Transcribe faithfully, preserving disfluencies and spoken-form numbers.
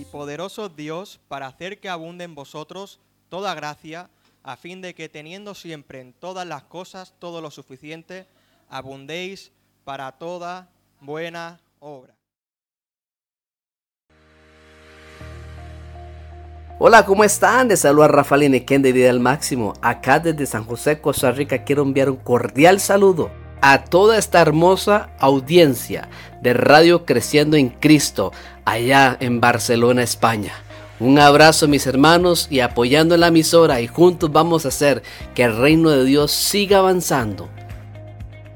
y poderoso Dios para hacer que abunde en vosotros toda gracia, a fin de que teniendo siempre en todas las cosas todo lo suficiente, abundéis para toda buena obra. Hola, ¿cómo están? Les saluda Rafael Inequén de Vida al Máximo. Acá desde San José, Costa Rica, quiero enviar un cordial saludo a toda esta hermosa audiencia de Radio Creciendo en Cristo, allá en Barcelona, España. Un abrazo, mis hermanos, y apoyando en la emisora, y juntos vamos a hacer que el reino de Dios siga avanzando